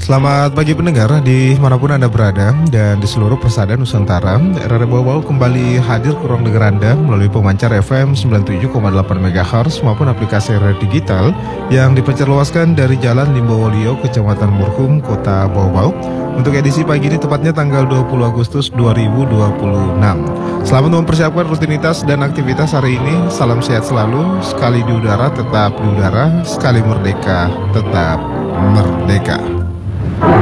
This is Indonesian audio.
Selamat pagi pendengar dimanapun Anda berada dan di seluruh persada Nusantara. Radio Bau kembali hadir ke ruang dengar Anda melalui pemancar FM 97,8 MHz maupun aplikasi radio digital yang diperluaskan dari Jalan Limbowolio, Kecamatan Murhum, Kota Bau. Untuk edisi pagi ini tepatnya tanggal 20 Agustus 2026. Selamat mempersiapkan rutinitas dan aktivitas hari ini. Salam sehat selalu, sekali di udara tetap di udara, sekali merdeka tetap merdeka.